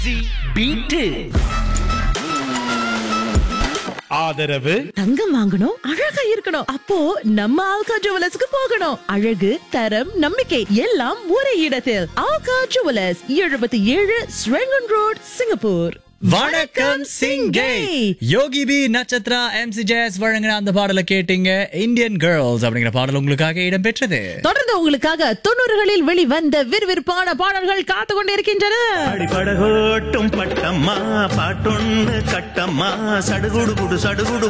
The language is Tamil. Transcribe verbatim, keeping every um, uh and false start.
பீட்டு ஆதரவு தங்கம் வாங்கணும் அழகா இருக்கணும் அப்போ நம்ம ஆல்கா ஜுவலர்ஸ்க்கு போகணும். அழகு தரம் நம்பிக்கை எல்லாம் ஒரே இடத்தில். ஆல்கா ஜுவலர்ஸ் எழுபத்தி ஏழு ஸ்ரெங்கன் ரோட் சிங்கப்பூர். வணக்கம் சிங்கே. யோகி பி நட்சத்திரா எம்சி ஜெயஸ் வழங்கின அந்த பாடலை கேட்டீங்க. இந்தியன் கேர்ள்ஸ் அப்படிங்கிற பாடல் உங்களுக்காக இடம்பெற்றது. தொடர்ந்து உங்களுக்காக தொண்ணூறுகளில் வெளிவந்த விறுவிறுப்பான பாடல்கள் காத்து கொண்டு இருக்கின்றன. அடிபடகோட்டும் பட்டம்மா பாட்டொன்னு கட்டம்மா சடுகுடு குடு சடுகுடு